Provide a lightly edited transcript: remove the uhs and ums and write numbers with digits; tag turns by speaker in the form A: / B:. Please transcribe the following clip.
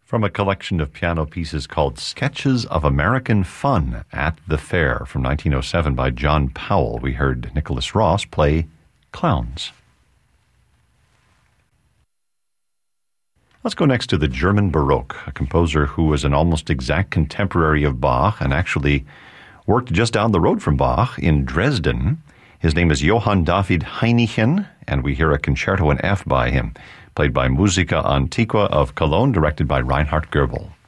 A: From a collection of piano pieces called Sketches of American Fun at the Fair from 1907 by John Powell, we heard Nicholas Ross play Clowns. Let's go next to the German Baroque, a composer who was an almost exact contemporary of Bach and actually worked just down the road from Bach in Dresden. His name is Johann David Heinichen, and we hear a concerto in F by him, played by Musica Antiqua of Cologne, directed by Reinhard Goebel.